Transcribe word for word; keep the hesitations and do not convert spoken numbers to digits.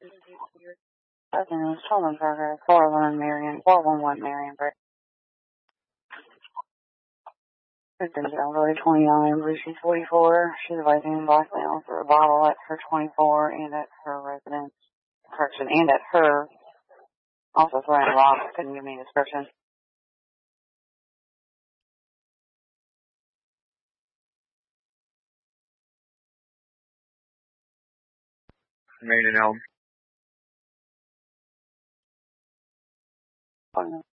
Resident Stolen Burger, four one Marion, four one one Marion Brick. Victim's elderly, twenty-nine, Lucy, forty-four. She's awaiting blackmail for a bottle at her twenty-four and at her residence. Correction, and at her. Also throwing rocks, couldn't give me a description. Main and Elm. Oh, no.